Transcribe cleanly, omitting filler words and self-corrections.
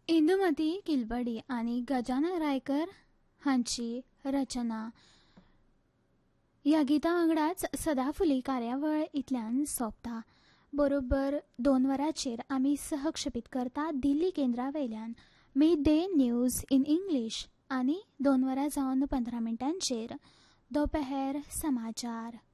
इंदुमती किलबडी आणि गजानन रायकर हांची रचना. ह्या गिता वांगडाच सदाफुली कार्यावळ इतल्यान सोंपता. बरोबर 2 वरांचेर आमी सहक्षेपीत करता Delhi केंद्रावयल्यान mid day news in English आनी 2 वरां जावन 15 मिनटांचेर दोपहर समाचार.